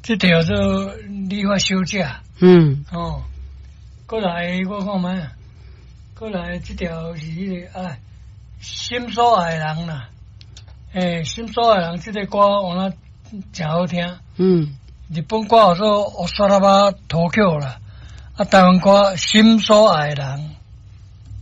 这条做理发小姐。哦，过来我看卖，过来这条是迄个啊，心所爱人啦。心所爱人这个歌我那真好听。日本歌叫做《おさらば東京》啦，啊，台湾歌《心所爱人》。